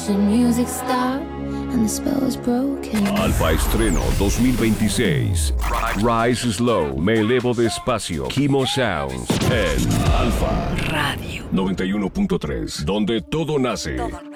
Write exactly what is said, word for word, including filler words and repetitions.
the music stopped and the spell was broken. Alfa Estreno dos mil veintiséis. Rise Slow, Me Elevo Despacio. Kimo Sounds en Alfa Radio noventa y uno punto tres, donde todo nace.